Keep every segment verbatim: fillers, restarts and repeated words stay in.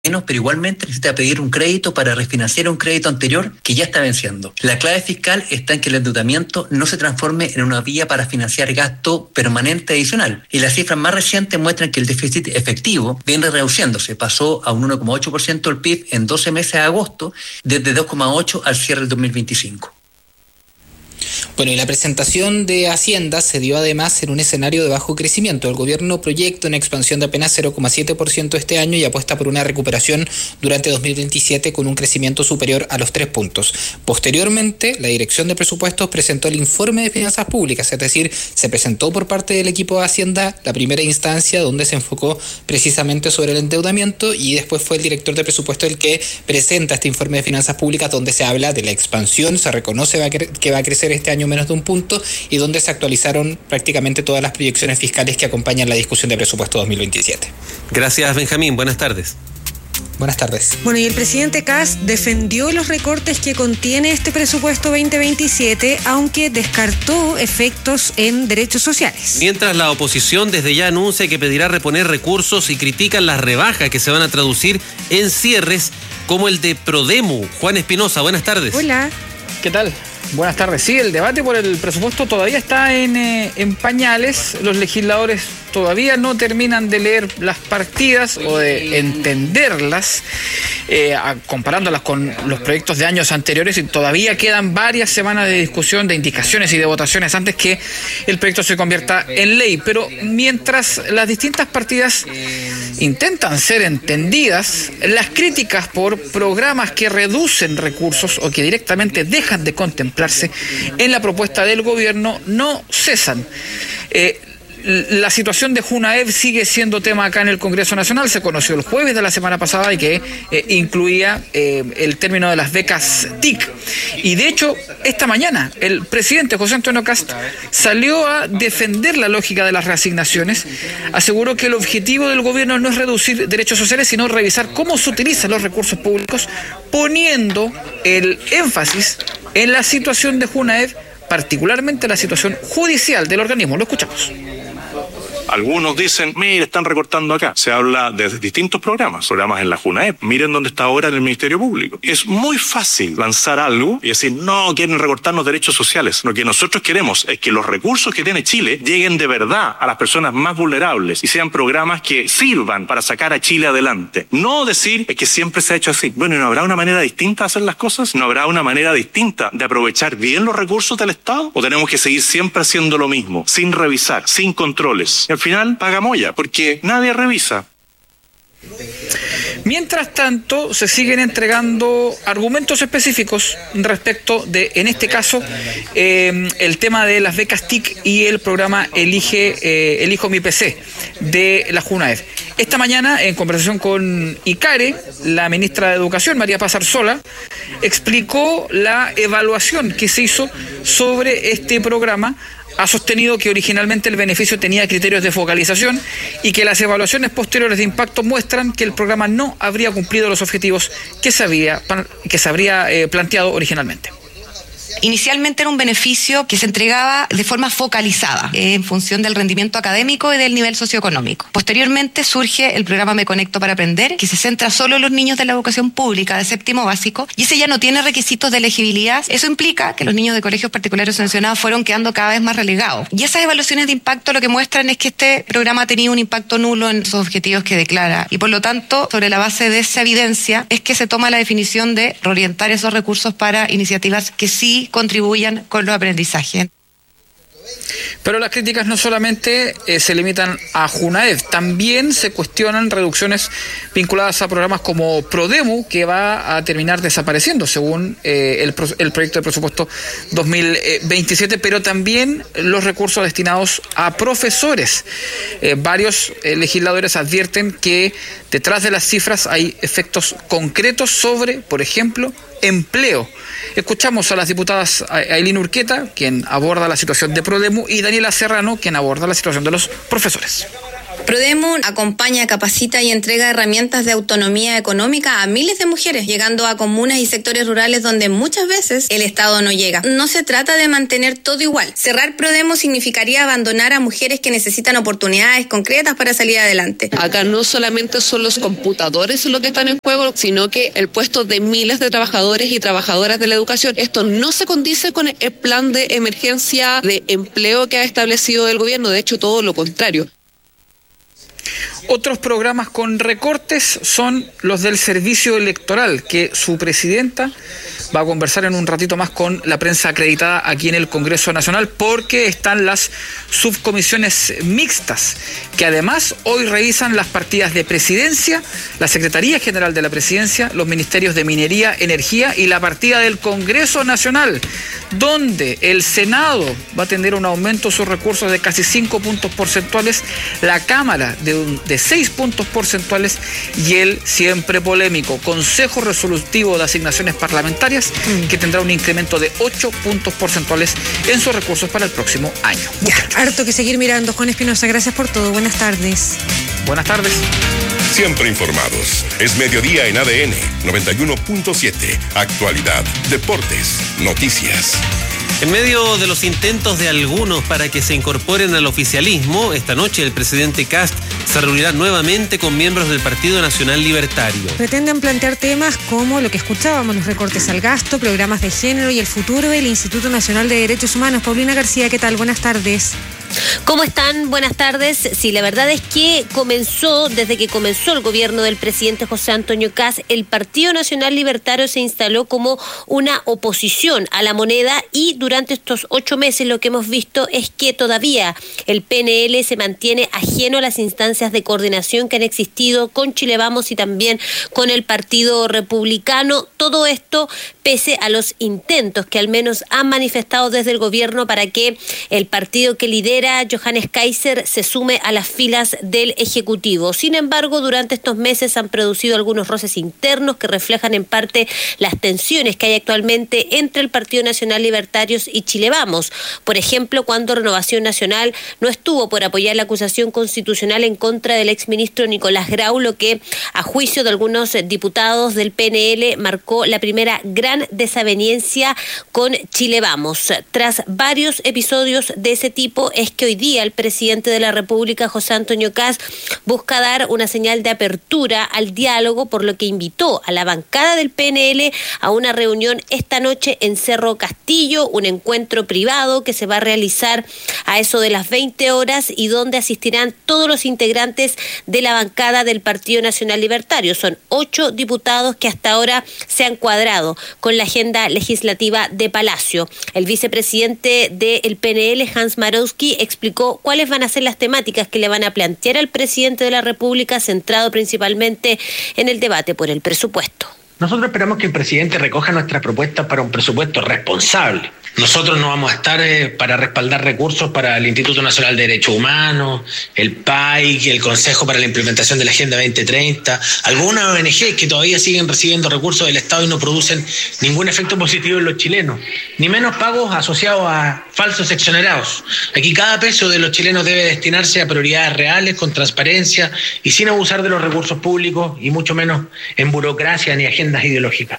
menos, pero igualmente necesita pedir un crédito para refinanciar un crédito anterior que ya está venciendo. La clave fiscal está en que el endeudamiento no se transforme en una vía para financiar gasto permanente adicional. Y las cifras más recientes muestran que el déficit efectivo viene reduciéndose. Pasó a un uno coma ocho por ciento del P I B en doce meses de agosto, desde dos coma ocho al cierre del dos mil veinticinco. Bueno, y la presentación de Hacienda se dio además en un escenario de bajo crecimiento. El gobierno proyecta una expansión de apenas cero coma siete por ciento este año y apuesta por una recuperación durante dos mil veintisiete con un crecimiento superior a los tres puntos. Posteriormente, la Dirección de Presupuestos presentó el informe de finanzas públicas, es decir, se presentó por parte del equipo de Hacienda la primera instancia donde se enfocó precisamente sobre el endeudamiento y después fue el director de presupuesto el que presenta este informe de finanzas públicas donde se habla de la expansión, se reconoce que va a crecer este año menos de un punto y donde se actualizaron prácticamente todas las proyecciones fiscales que acompañan la discusión de presupuesto dos mil veintisiete. Gracias, Benjamín. Buenas tardes. Buenas tardes. Bueno, y el presidente Kast defendió los recortes que contiene este presupuesto veinte veintisiete, aunque descartó efectos en derechos sociales. Mientras la oposición desde ya anuncia que pedirá reponer recursos y critican las rebajas que se van a traducir en cierres como el de Prodemu. Juan Espinosa, buenas tardes. Hola. ¿Qué tal? Buenas tardes. Sí, el debate por el presupuesto todavía está en, eh, en pañales. Los legisladores todavía no terminan de leer las partidas o de entenderlas, eh, a, comparándolas con los proyectos de años anteriores, y todavía quedan varias semanas de discusión, de indicaciones y de votaciones antes que el proyecto se convierta en ley. Pero mientras las distintas partidas intentan ser entendidas, las críticas por programas que reducen recursos o que directamente dejan de contemplarse en la propuesta del gobierno no cesan. Eh, La situación de Junaev sigue siendo tema acá en el Congreso Nacional. Se conoció el jueves de la semana pasada y que eh, incluía eh, el término de las becas T I C. Y de hecho, esta mañana el presidente José Antonio Kast salió a defender la lógica de las reasignaciones. Aseguró que el objetivo del gobierno no es reducir derechos sociales, sino revisar cómo se utilizan los recursos públicos, poniendo el énfasis en la situación de Junaev, particularmente la situación judicial del organismo. Lo escuchamos. Algunos dicen, mire, están recortando acá. Se habla de distintos programas, programas en la Junaep. Miren dónde está ahora en el Ministerio Público. Es muy fácil lanzar algo y decir, no, quieren recortarnos derechos sociales. Lo que nosotros queremos es que los recursos que tiene Chile lleguen de verdad a las personas más vulnerables y sean programas que sirvan para sacar a Chile adelante. No decir es que siempre se ha hecho así. Bueno, ¿y no habrá una manera distinta de hacer las cosas? ¿No habrá una manera distinta de aprovechar bien los recursos del Estado? ¿O tenemos que seguir siempre haciendo lo mismo, sin revisar, sin controles? Y al final paga molla, porque nadie revisa. Mientras tanto, se siguen entregando argumentos específicos respecto de, en este caso, eh, el tema de las becas T I C y el programa Elige eh, Elijo mi P C de la Junaef. Esta mañana, en conversación con ICARE, la ministra de Educación, María Paz Arzola, explicó la evaluación que se hizo sobre este programa. Ha sostenido que originalmente el beneficio tenía criterios de focalización y que las evaluaciones posteriores de impacto muestran que el programa no habría cumplido los objetivos que se había, que se habría eh, planteado originalmente. Inicialmente era un beneficio que se entregaba de forma focalizada eh, en función del rendimiento académico y del nivel socioeconómico. Posteriormente surge el programa Me Conecto para Aprender, que se centra solo en los niños de la educación pública de séptimo básico, y ese ya no tiene requisitos de elegibilidad. Eso implica que los niños de colegios particulares subvencionados fueron quedando cada vez más relegados. Y esas evaluaciones de impacto lo que muestran es que este programa ha tenido un impacto nulo en sus objetivos que declara. Y por lo tanto, sobre la base de esa evidencia, es que se toma la definición de reorientar esos recursos para iniciativas que sí contribuyan con los aprendizajes. Pero las críticas no solamente eh, se limitan a Junaef, también se cuestionan reducciones vinculadas a programas como Prodemu, que va a terminar desapareciendo según eh, el, pro, el proyecto de presupuesto dos mil veintisiete, pero también los recursos destinados a profesores. Eh, varios eh, legisladores advierten que detrás de las cifras hay efectos concretos sobre, por ejemplo, empleo. Escuchamos a las diputadas Ailín Urqueta, quien aborda la situación de Prodemu, y Daniela Serrano, quien aborda la situación de los profesores. Prodemo acompaña, capacita y entrega herramientas de autonomía económica a miles de mujeres, llegando a comunas y sectores rurales donde muchas veces el Estado no llega. No se trata de mantener todo igual. Cerrar Prodemo significaría abandonar a mujeres que necesitan oportunidades concretas para salir adelante. Acá no solamente son los computadores los que están en juego, sino que el puesto de miles de trabajadores y trabajadoras de la educación. Esto no se condice con el plan de emergencia de empleo que ha establecido el gobierno, de hecho todo lo contrario. Otros programas con recortes son los del servicio electoral, que su presidenta va a conversar en un ratito más con la prensa acreditada aquí en el Congreso Nacional, porque están las subcomisiones mixtas, que además hoy revisan las partidas de presidencia, la Secretaría General de la Presidencia, los ministerios de Minería, Energía y la partida del Congreso Nacional, donde el Senado va a tener un aumento de sus recursos de casi cinco puntos porcentuales, la Cámara de, un, de seis puntos porcentuales y el siempre polémico Consejo Resolutivo de Asignaciones Parlamentarias, mm. que tendrá un incremento de ocho puntos porcentuales en sus recursos para el próximo año. Ya, harto que seguir mirando. Juan Espinosa, gracias por todo. Buenas tardes. Buenas tardes. Siempre informados. Es mediodía en A D N noventa y uno punto siete. Actualidad, deportes, noticias. En medio de los intentos de algunos para que se incorporen al oficialismo, esta noche el presidente Kast se reunirá nuevamente con miembros del Partido Nacional Libertario. Pretenden plantear temas como lo que escuchábamos, los recortes al gasto, programas de género y el futuro del Instituto Nacional de Derechos Humanos. Paulina García, ¿qué tal? Buenas tardes. ¿Cómo están? Buenas tardes. Sí, la verdad es que comenzó, desde que comenzó el gobierno del presidente José Antonio Kast, el Partido Nacional Libertario se instaló como una oposición a la moneda, y durante estos ocho meses lo que hemos visto es que todavía el P N L se mantiene ajeno a las instancias de coordinación que han existido con Chile Vamos y también con el Partido Republicano. Todo esto pese a los intentos que al menos han manifestado desde el gobierno para que el partido que lidera Johannes Kaiser se sume a las filas del Ejecutivo. Sin embargo, durante estos meses han producido algunos roces internos que reflejan en parte las tensiones que hay actualmente entre el Partido Nacional Libertario y Chile Vamos. Por ejemplo, cuando Renovación Nacional no estuvo por apoyar la acusación constitucional en contra del exministro Nicolás Grau, lo que, a juicio de algunos diputados del P N L, marcó la primera gran desaveniencia con Chile Vamos. Tras varios episodios de ese tipo, es que hoy día el presidente de la República, José Antonio Kast, busca dar una señal de apertura al diálogo, por lo que invitó a la bancada del P N L a una reunión esta noche en Cerro Castillo, un encuentro privado que se va a realizar a eso de las veinte horas y donde asistirán todos los integrantes de la bancada del Partido Nacional Libertario. Son ocho diputados que hasta ahora se han cuadrado con la agenda legislativa de Palacio. El vicepresidente del P N L, Hans Marowski, explicó cuáles van a ser las temáticas que le van a plantear al presidente de la República, centrado principalmente en el debate por el presupuesto. Nosotros esperamos que el presidente recoja nuestras propuestas para un presupuesto responsable. Nosotros no vamos a estar eh, para respaldar recursos para el Instituto Nacional de Derechos Humanos, el P A I, el Consejo para la Implementación de la Agenda veinte treinta, algunas O N G que todavía siguen recibiendo recursos del Estado y no producen ningún efecto positivo en los chilenos, ni menos pagos asociados a falsos exonerados. Aquí cada peso de los chilenos debe destinarse a prioridades reales, con transparencia y sin abusar de los recursos públicos, y mucho menos en burocracia ni agendas ideológicas.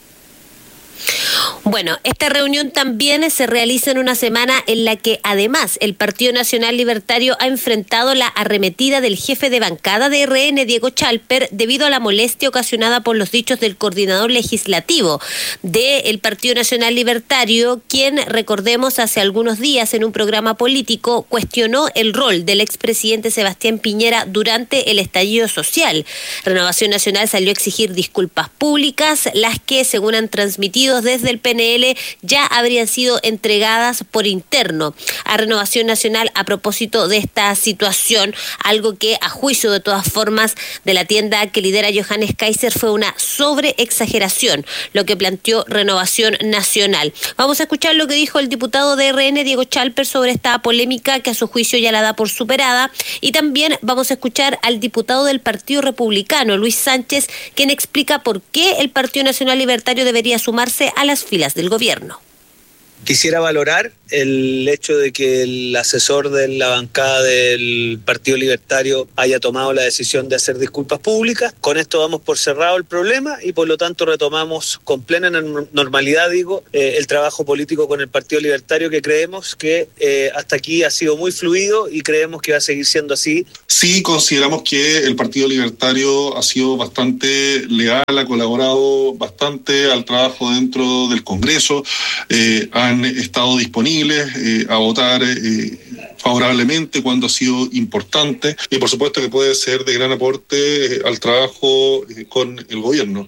Bueno, esta reunión también se realiza en una semana en la que además el Partido Nacional Libertario ha enfrentado la arremetida del jefe de bancada de R N, Diego Chalper, debido a la molestia ocasionada por los dichos del coordinador legislativo del Partido Nacional Libertario, quien, recordemos, hace algunos días en un programa político cuestionó el rol del expresidente Sebastián Piñera durante el estallido social. Renovación Nacional salió a exigir disculpas públicas, las que, según han transmitido desde el P N L, ya habrían sido entregadas por interno a Renovación Nacional a propósito de esta situación, algo que, a juicio de todas formas de la tienda que lidera Johannes Kaiser, fue una sobreexageración, lo que planteó Renovación Nacional. Vamos a escuchar lo que dijo el diputado de R N, Diego Chalper, sobre esta polémica que a su juicio ya la da por superada, y también vamos a escuchar al diputado del Partido Republicano, Luis Sánchez, quien explica por qué el Partido Nacional Libertario debería sumarse a las filas del gobierno. Quisiera valorar el hecho de que el asesor de la bancada del Partido Libertario haya tomado la decisión de hacer disculpas públicas. Con esto damos por cerrado el problema y por lo tanto retomamos con plena normalidad, digo, eh, el trabajo político con el Partido Libertario, que creemos que eh, hasta aquí ha sido muy fluido y creemos que va a seguir siendo así. Sí, consideramos que el Partido Libertario ha sido bastante leal, ha colaborado bastante al trabajo dentro del Congreso, eh, han estado disponibles eh, a votar eh, favorablemente cuando ha sido importante y por supuesto que puede ser de gran aporte eh, al trabajo eh, con el gobierno.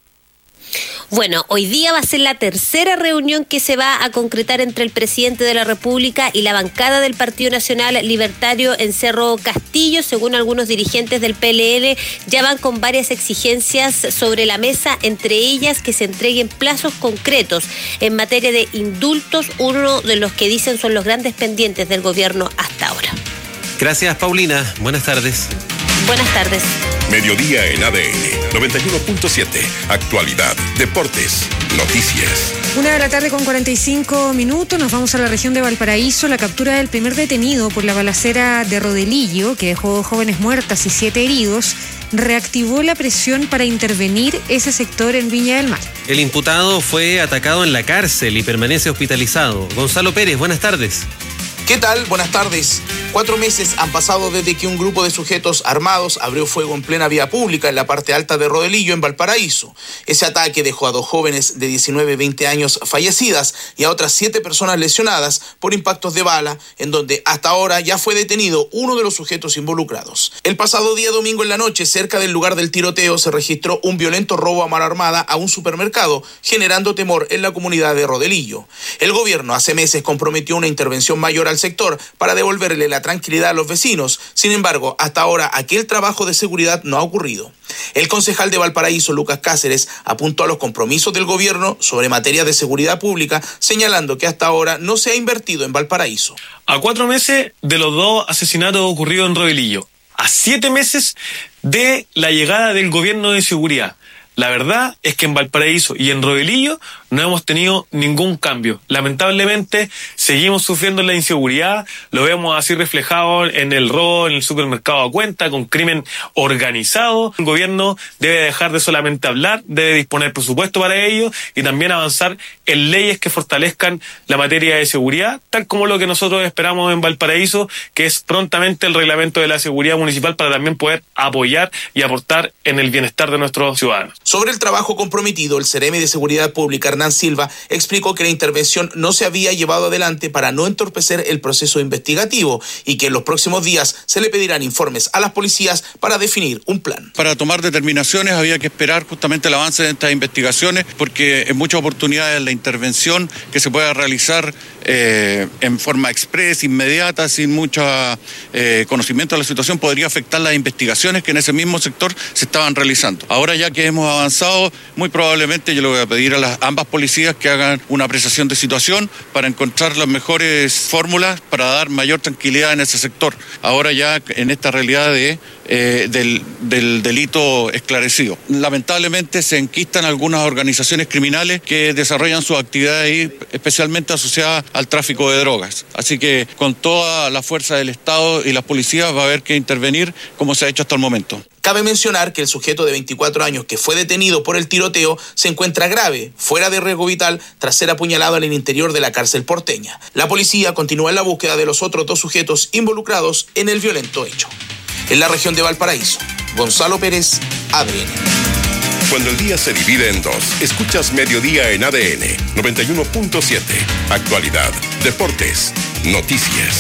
Bueno, hoy día va a ser la tercera reunión que se va a concretar entre el presidente de la República y la bancada del Partido Nacional Libertario en Cerro Castillo. Según algunos dirigentes del P L L, ya van con varias exigencias sobre la mesa, entre ellas que se entreguen plazos concretos en materia de indultos, uno de los que dicen son los grandes pendientes del gobierno hasta ahora. Gracias, Paulina. Buenas tardes. Buenas tardes. Mediodía en A D N noventa y uno punto siete. Actualidad, deportes, noticias. Una de la tarde con cuarenta y cinco minutos, nos vamos a la región de Valparaíso. La captura del primer detenido por la balacera de Rodelillo, que dejó dos jóvenes muertas y siete heridos, reactivó la presión para intervenir ese sector en Viña del Mar. El imputado fue atacado en la cárcel y permanece hospitalizado. Gonzalo Pérez, buenas tardes. ¿Qué tal? Buenas tardes. Cuatro meses han pasado desde que un grupo de sujetos armados abrió fuego en plena vía pública en la parte alta de Rodelillo, en Valparaíso. Ese ataque dejó a dos jóvenes de diecinueve y veinte años fallecidas y a otras siete personas lesionadas por impactos de bala, en donde hasta ahora ya fue detenido uno de los sujetos involucrados. El pasado día domingo en la noche, cerca del lugar del tiroteo, se registró un violento robo a mano armada a un supermercado, generando temor en la comunidad de Rodelillo. El gobierno hace meses comprometió una intervención mayor al sector para devolverle la tranquilidad a los vecinos. Sin embargo, hasta ahora aquel trabajo de seguridad no ha ocurrido. El concejal de Valparaíso, Lucas Cáceres, apuntó a los compromisos del gobierno sobre materia de seguridad pública, señalando que hasta ahora no se ha invertido en Valparaíso. A cuatro meses de los dos asesinatos ocurridos en Rodelillo, a siete meses de la llegada del gobierno de seguridad, la verdad es que en Valparaíso y en Rodelillo no hemos tenido ningún cambio. Lamentablemente seguimos sufriendo la inseguridad, lo vemos así reflejado en el robo en el supermercado a cuenta, con crimen organizado. El gobierno debe dejar de solamente hablar, debe disponer presupuesto para ello y también avanzar en leyes que fortalezcan la materia de seguridad, tal como lo que nosotros esperamos en Valparaíso, que es prontamente el reglamento de la seguridad municipal para también poder apoyar y aportar en el bienestar de nuestros ciudadanos. Sobre el trabajo comprometido, el Ceremi de Seguridad Pública, Hernán Silva, explicó que la intervención no se había llevado adelante para no entorpecer el proceso investigativo y que en los próximos días se le pedirán informes a las policías para definir un plan. Para tomar determinaciones había que esperar justamente el avance de estas investigaciones, porque en muchas oportunidades la intervención que se pueda realizar eh, en forma express, inmediata, sin mucho eh, conocimiento de la situación, podría afectar las investigaciones que en ese mismo sector se estaban realizando. Ahora ya que hemos avanzado, muy probablemente yo le voy a pedir a las ambas policías que hagan una apreciación de situación para encontrar las mejores fórmulas para dar mayor tranquilidad en ese sector. Ahora ya en esta realidad de Eh, del, del delito esclarecido. Lamentablemente se enquistan algunas organizaciones criminales que desarrollan sus actividades ahí, especialmente asociadas al tráfico de drogas. Así que con toda la fuerza del Estado y las policías va a haber que intervenir como se ha hecho hasta el momento. Cabe mencionar que el sujeto de veinticuatro años que fue detenido por el tiroteo se encuentra grave, fuera de riesgo vital, tras ser apuñalado en el interior de la cárcel porteña. La policía continúa en la búsqueda de los otros dos sujetos involucrados en el violento hecho. En la región de Valparaíso, Gonzalo Pérez, A D N. Cuando el día se divide en dos, escuchas Mediodía en A D N noventa y uno punto siete. Actualidad, deportes, noticias.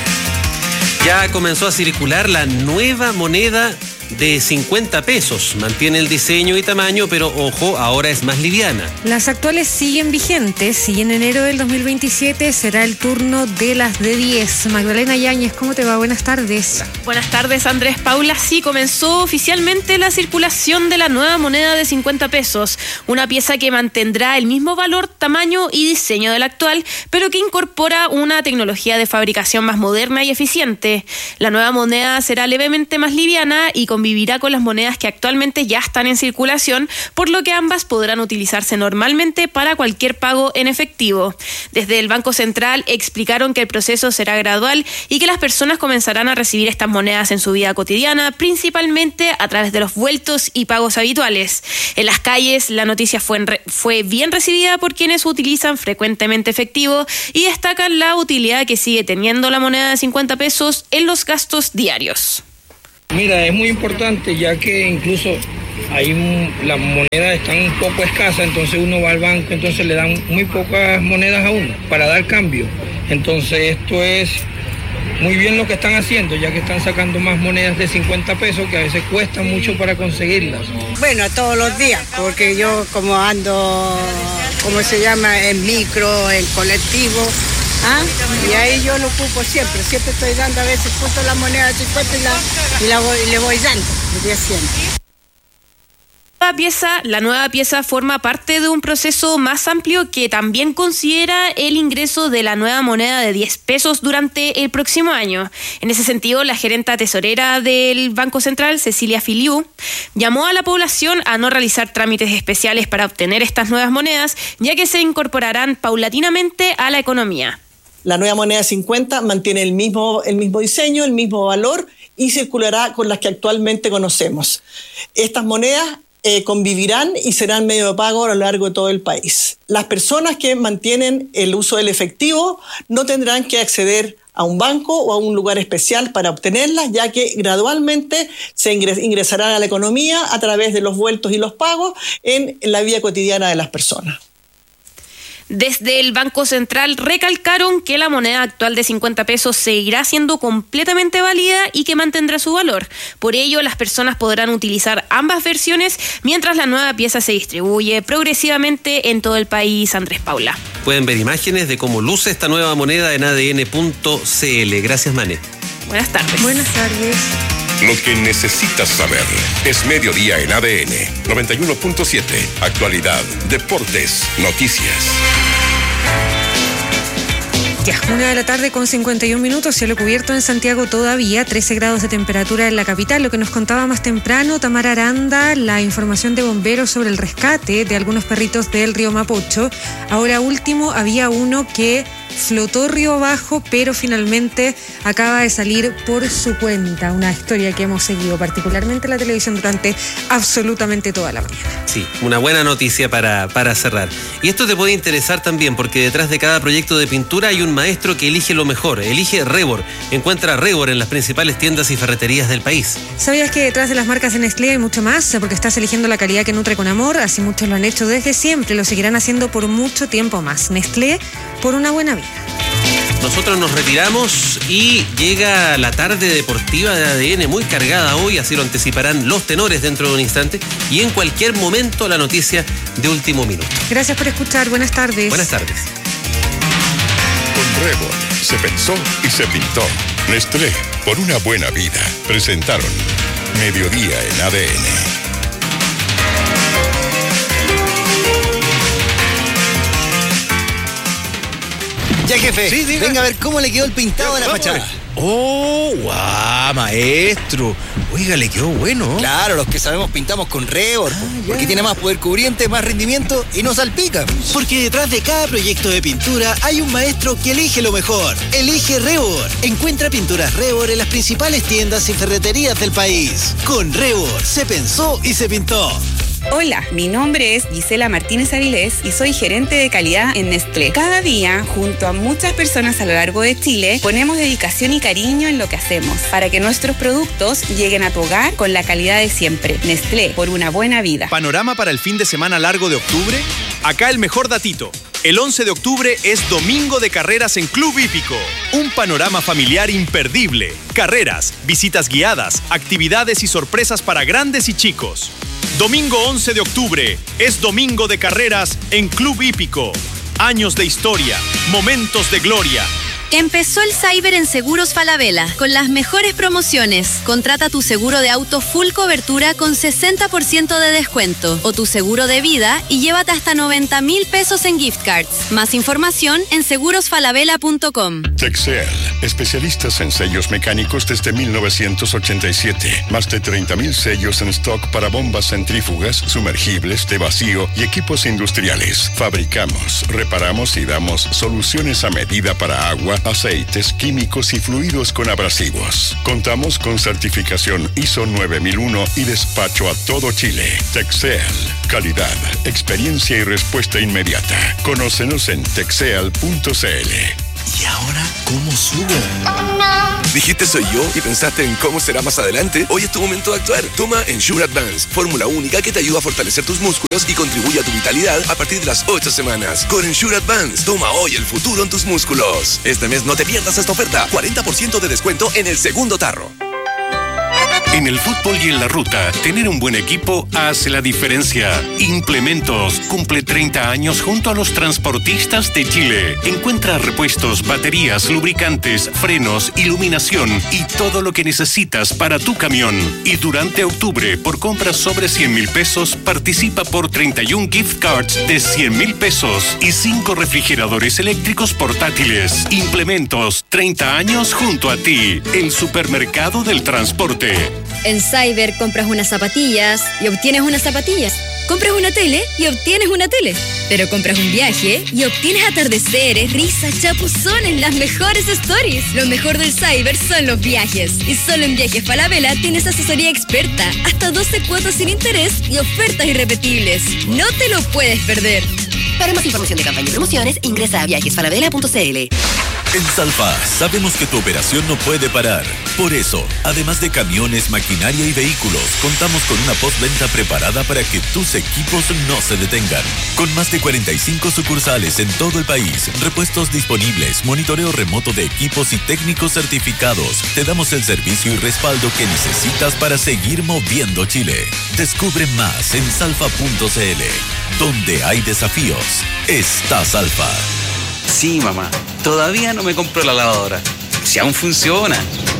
Ya comenzó a circular la nueva moneda de cincuenta pesos. Mantiene el diseño y tamaño, pero ojo, ahora es más liviana. Las actuales siguen vigentes y en enero del dos mil veintisiete será el turno de las de diez. Magdalena Yáñez, ¿cómo te va? Buenas tardes. Buenas tardes, Andrés. Paula, sí, comenzó oficialmente la circulación de la nueva moneda de cincuenta pesos, una pieza que mantendrá el mismo valor, tamaño y diseño de la actual, pero que incorpora una tecnología de fabricación más moderna y eficiente. La nueva moneda será levemente más liviana y con convivirá con las monedas que actualmente ya están en circulación, por lo que ambas podrán utilizarse normalmente para cualquier pago en efectivo. Desde el Banco Central explicaron que el proceso será gradual y que las personas comenzarán a recibir estas monedas en su vida cotidiana, principalmente a través de los vueltos y pagos habituales. En las calles, la noticia fue, en re- fue bien recibida por quienes utilizan frecuentemente efectivo y destacan la utilidad que sigue teniendo la moneda de cincuenta pesos en los gastos diarios. Mira, es muy importante ya que incluso hay un, las monedas están un poco escasas, entonces uno va al banco, entonces le dan muy pocas monedas a uno para dar cambio. Entonces esto es muy bien lo que están haciendo, ya que están sacando más monedas de cincuenta pesos que a veces cuestan mucho para conseguirlas. Bueno, todos los días, porque yo como ando, ¿cómo se llama?, en micro, en colectivo, ¿ah? Y ahí yo lo ocupo siempre, siempre estoy dando, a veces junto la moneda de cincuenta y, la, y, la voy, y le voy dando, le voy haciendo. La, pieza, la nueva pieza forma parte de un proceso más amplio que también considera el ingreso de la nueva moneda de diez pesos durante el próximo año. En ese sentido, la gerenta tesorera del Banco Central, Cecilia Filiu, llamó a la población a no realizar trámites especiales para obtener estas nuevas monedas, ya que se incorporarán paulatinamente a la economía. La nueva moneda cincuenta mantiene el mismo, el mismo diseño, el mismo valor y circulará con las que actualmente conocemos. Estas monedas Eh, convivirán y serán medio de pago a lo largo de todo el país. Las personas que mantienen el uso del efectivo no tendrán que acceder a un banco o a un lugar especial para obtenerlas, ya que gradualmente se ingres- ingresarán a la economía a través de los vueltos y los pagos en la vida cotidiana de las personas. Desde el Banco Central recalcaron que la moneda actual de cincuenta pesos seguirá siendo completamente válida y que mantendrá su valor. Por ello, las personas podrán utilizar ambas versiones mientras la nueva pieza se distribuye progresivamente en todo el país. Andrés Paula. Pueden ver imágenes de cómo luce esta nueva moneda en A D N punto C L. Gracias, Mane. Buenas tardes. Buenas tardes. Lo que necesitas saber es Mediodía en A D N noventa y uno punto siete. Actualidad, deportes, noticias. Ya, una de la tarde con cincuenta y un minutos, cielo cubierto en Santiago todavía, trece grados de temperatura en la capital. Lo que nos contaba más temprano Tamara Aranda, la información de bomberos sobre el rescate de algunos perritos del río Mapocho. Ahora último, había uno que flotó río abajo, pero finalmente acaba de salir por su cuenta. Una historia que hemos seguido particularmente en la televisión durante absolutamente toda la mañana. Sí, una buena noticia para, para cerrar. Y esto te puede interesar también porque detrás de cada proyecto de pintura hay un maestro que elige lo mejor. Elige Rebor. Encuentra Rebor en las principales tiendas y ferreterías del país. ¿Sabías que detrás de las marcas de Nestlé hay mucho más? Porque estás eligiendo la calidad que nutre con amor. Así muchos lo han hecho desde siempre. Lo seguirán haciendo por mucho tiempo más. Nestlé, por una buena vida. Nosotros nos retiramos y llega la tarde deportiva de A D N muy cargada hoy, así lo anticiparán los tenores dentro de un instante y en cualquier momento la noticia de último minuto. Gracias por escuchar, buenas tardes. Buenas tardes. Con Rebor se pensó y se pintó. Nestlé, por una buena vida. Presentaron Mediodía en A D N. Ya, jefe, sí, venga a ver cómo le quedó el pintado de la fachada. Oh, guau, maestro. Oiga, le quedó bueno. Claro, los que sabemos pintamos con Rebor, ah, porque tiene más poder cubriente, más rendimiento y no salpica. Porque detrás de cada proyecto de pintura hay un maestro que elige lo mejor. Elige Rebor. Encuentra pinturas Rebor en las principales tiendas y ferreterías del país. Con Rebor se pensó y se pintó. Hola, mi nombre es Gisela Martínez Avilés y soy gerente de calidad en Nestlé. Cada día, junto a muchas personas a lo largo de Chile, ponemos dedicación y cariño en lo que hacemos para que nuestros productos lleguen a tu hogar con la calidad de siempre. Nestlé, por una buena vida. ¿Panorama para el fin de semana largo de octubre? Acá el mejor datito. El once de octubre es domingo de carreras en Club Hípico. Un panorama familiar imperdible. Carreras, visitas guiadas, actividades y sorpresas para grandes y chicos. Domingo once de octubre es domingo de carreras en Club Hípico. Años de historia, momentos de gloria. Empezó el Cyber en Seguros Falabella, con las mejores promociones. Contrata tu seguro de auto full cobertura con sesenta por ciento de descuento, o tu seguro de vida y llévate hasta noventa mil pesos en gift cards. Más información en seguros falabella punto com. Texel, especialistas en sellos mecánicos desde mil novecientos ochenta y siete. Más de treinta mil sellos en stock para bombas centrífugas, sumergibles, de vacío y equipos industriales. Fabricamos, reparamos y damos soluciones a medida para agua, aceites, químicos y fluidos con abrasivos. Contamos con certificación I S O nueve mil uno y despacho a todo Chile. Texel, calidad, experiencia y respuesta inmediata. Conócenos en texel punto c l. ¿Y ahora cómo subo? Oh, no. ¿Dijiste soy yo y pensaste en cómo será más adelante? Hoy es tu momento de actuar. Toma Ensure Advance, fórmula única que te ayuda a fortalecer tus músculos y contribuye a tu vitalidad a partir de las ocho semanas. Con Ensure Advance, toma hoy el futuro en tus músculos. Este mes no te pierdas esta oferta. cuarenta por ciento de descuento en el segundo tarro. En el fútbol y en la ruta, tener un buen equipo hace la diferencia. Implementos cumple treinta años junto a los transportistas de Chile. Encuentra repuestos, baterías, lubricantes, frenos, iluminación y todo lo que necesitas para tu camión. Y durante octubre, por compras sobre cien mil pesos, participa por treinta y un gift cards de cien mil pesos y cinco refrigeradores eléctricos portátiles. Implementos, treinta años junto a ti. El supermercado del transporte. En Cyber compras unas zapatillas y obtienes unas zapatillas. Compras una tele y obtienes una tele. Pero compras un viaje y obtienes atardeceres, risas, chapuzones, las mejores stories. Lo mejor del Cyber son los viajes. Y solo en Viajes Falabella tienes asesoría experta, hasta doce cuotas sin interés y ofertas irrepetibles. No te lo puedes perder. Para más información de campaña y promociones, ingresa a viajes falabella punto c l. En Salfa sabemos que tu operación no puede parar. Por eso, además de camiones, maquinaria y vehículos, contamos con una postventa preparada para que tus equipos no se detengan. Con más de cuarenta y cinco sucursales en todo el país, repuestos disponibles, monitoreo remoto de equipos y técnicos certificados, te damos el servicio y respaldo que necesitas para seguir moviendo Chile. Descubre más en salfa punto c l. Donde hay desafíos, está Salfa. Sí, mamá. Todavía no me compro la lavadora. Si aún funciona.